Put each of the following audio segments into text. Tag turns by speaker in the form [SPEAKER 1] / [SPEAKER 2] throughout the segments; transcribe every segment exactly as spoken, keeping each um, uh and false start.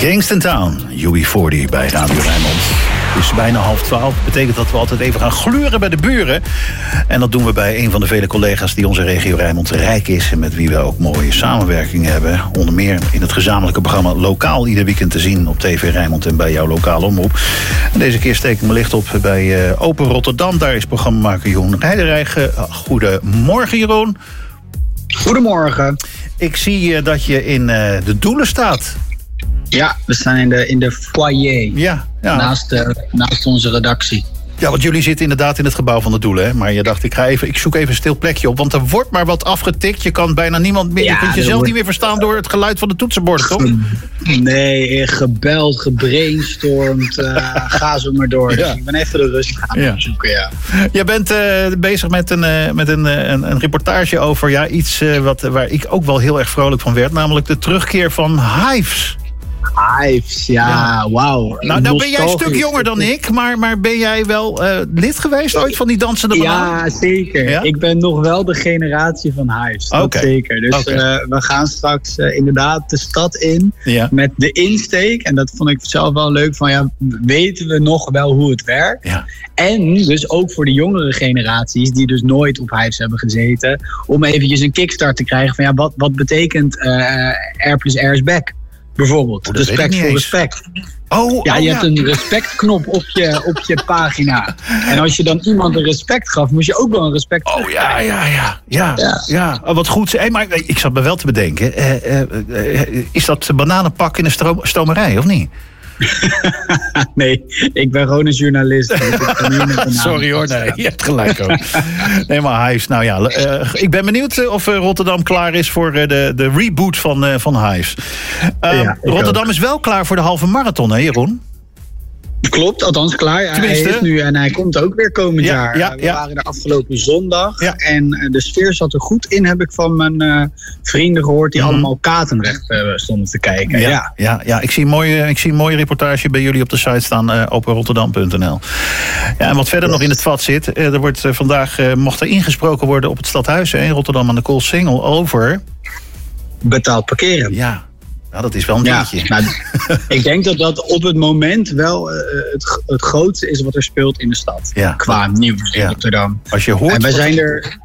[SPEAKER 1] Kingston Town, U B veertig bij Radio Rijnmond. Het is bijna half twaalf. Dat betekent dat we altijd even gaan gluren bij de buren. En dat doen we bij een van de vele collega's die onze regio Rijnmond rijk is. En met wie we ook mooie samenwerkingen hebben. Onder meer in het gezamenlijke programma Lokaal ieder weekend te zien op T V Rijnmond en bij jouw lokale omroep. En deze keer steek ik mijn licht op bij uh, Open Rotterdam. Daar is programmamaker Jeroen Heiderijgen. Goedemorgen Jeroen.
[SPEAKER 2] Goedemorgen.
[SPEAKER 1] Ik zie uh, dat je in uh, de Doelen staat.
[SPEAKER 2] Ja, we staan in de, in de foyer.
[SPEAKER 1] Ja, ja.
[SPEAKER 2] Naast, uh, naast onze redactie.
[SPEAKER 1] Ja, want jullie zitten inderdaad in het gebouw van de Doelen. Hè? Maar je dacht, ik, ga even, ik zoek even een stil plekje op. Want er wordt maar wat afgetikt. Je kan bijna niemand meer. Ja, je kunt jezelf wordt... niet meer verstaan door het geluid van de toetsenborden, toch?
[SPEAKER 2] Nee, gebeld, gebrainstormd. Uh, ga zo maar door. Ja. Dus ik ben even de rust gaan ja. zoeken, ja.
[SPEAKER 1] Jij bent uh, bezig met, een, uh, met een, uh, een, een reportage over ja, iets uh, wat, waar ik ook wel heel erg vrolijk van werd. Namelijk de terugkeer van Hives.
[SPEAKER 2] Hives, ja, ja. Wauw.
[SPEAKER 1] Nou, nou ben jij een stuk jonger dan ik, maar, maar ben jij wel uh, lid geweest ooit van die dansende banaan?
[SPEAKER 2] Ja, zeker. Ja? Ik ben nog wel de generatie van Hives, dat okay. zeker. Dus okay. uh, we gaan straks uh, inderdaad de stad in ja. met de insteek. En dat vond ik zelf wel leuk van, ja, weten we nog wel hoe het werkt? Ja. En dus ook voor de jongere generaties die dus nooit op Hives hebben gezeten, om eventjes een kickstart te krijgen van, ja, wat, wat betekent uh, R plus R is back? Bijvoorbeeld, oh, respect voor respect.
[SPEAKER 1] Oh,
[SPEAKER 2] ja,
[SPEAKER 1] oh,
[SPEAKER 2] je
[SPEAKER 1] ja.
[SPEAKER 2] hebt een respectknop op je, op je pagina. En als je dan iemand een respect gaf, moest je ook wel een respect
[SPEAKER 1] Oh ja, ja, ja. ja, ja. ja. Oh, wat goed. Hey, maar ik zat me wel te bedenken. Uh, uh, uh, is dat bananenpak in een stro- stomerij, of niet?
[SPEAKER 2] Nee, ik ben gewoon een journalist.
[SPEAKER 1] Sorry hoor, nee, je hebt gelijk ook. Nee, maar Hives, nou ja, uh, ik ben benieuwd of uh, Rotterdam klaar is voor uh, de, de reboot van, uh, van Hives. Uh, ja, Rotterdam ook. Is wel klaar voor de halve marathon, hè Jeroen?
[SPEAKER 2] Klopt, althans klaar. Tenminste. Hij is nu en hij komt ook weer komend ja, jaar. Ja, we ja. waren er afgelopen zondag. Ja. En de sfeer zat er goed in, heb ik van mijn uh, vrienden gehoord die mm. allemaal Katendrecht uh, stonden te kijken.
[SPEAKER 1] Ja,
[SPEAKER 2] ja.
[SPEAKER 1] ja, ja. Ik, zie een mooie, ik zie een mooie reportage bij jullie op de site staan, uh, open rotterdam punt n l. Ja, en wat verder nog in het vat zit, uh, er wordt uh, vandaag uh, mocht er ingesproken worden op het stadhuis in Rotterdam aan de Koolsingel over
[SPEAKER 2] betaald parkeren.
[SPEAKER 1] Ja. Nou, dat is wel een dingetje.
[SPEAKER 2] Ja, nou, ik denk dat dat op het moment wel uh, het, het grootste is wat er speelt in de stad. Ja. Qua nieuws in ja. Rotterdam.
[SPEAKER 1] Als je hoort...
[SPEAKER 2] En wij zijn er...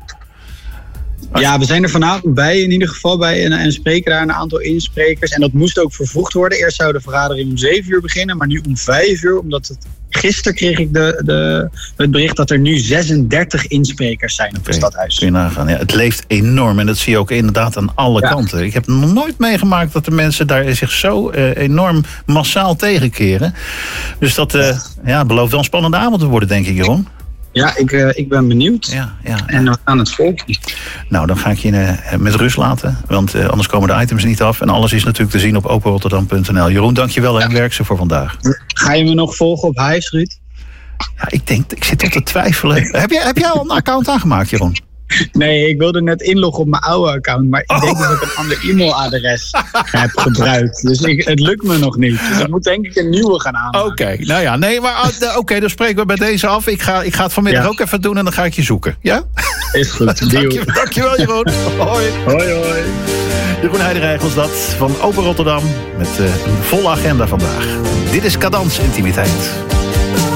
[SPEAKER 2] Ja, we zijn er vanavond bij, in ieder geval bij een, een spreker daar, een aantal insprekers. En dat moest ook vervroegd worden. Eerst zou de vergadering om zeven uur beginnen, maar nu om vijf uur. Omdat het, gisteren kreeg ik de, de, het bericht dat er nu zesendertig insprekers zijn op okay. het stadhuis.
[SPEAKER 1] Kun je nagaan. Ja, het leeft enorm en dat zie je ook inderdaad aan alle ja. kanten. Ik heb nog nooit meegemaakt dat de mensen daar zich zo uh, enorm massaal tegenkeren. Dus dat uh, ja, belooft wel een spannende avond te worden, denk ik, Jeroen.
[SPEAKER 2] Ja, ik, uh, ik ben benieuwd.
[SPEAKER 1] Ja, ja,
[SPEAKER 2] en we gaan het volgen.
[SPEAKER 1] Nou, dan ga ik je uh, met rust laten. Want uh, anders komen de items niet af. En alles is natuurlijk te zien op open rotterdam punt n l. Jeroen, dankjewel en ja. werk ze voor vandaag.
[SPEAKER 2] Ga je me nog volgen op Hives, Ruud?
[SPEAKER 1] Ja, ik denk, ik zit tot te twijfelen. heb, jij, heb jij al een account aangemaakt, Jeroen?
[SPEAKER 2] Nee, ik wilde net inloggen op mijn oude account. Maar ik oh. denk dat ik een ander e-mailadres heb gebruikt. Dus ik, het lukt me nog niet. Dus ik moet denk ik een nieuwe gaan aanmaken.
[SPEAKER 1] Oké, okay, nou ja. Nee, maar oké, okay, dan spreken we bij deze af. Ik ga, ik ga het vanmiddag ja. ook even doen en dan ga ik je zoeken. Ja?
[SPEAKER 2] Is goed, deal.
[SPEAKER 1] Dank je, dankjewel, Jeroen. Hoi.
[SPEAKER 2] Hoi, hoi.
[SPEAKER 1] Jeroen Heiderijgen was dat van Open Rotterdam. Met uh, een volle agenda vandaag. Dit is Cadans Intimiteit.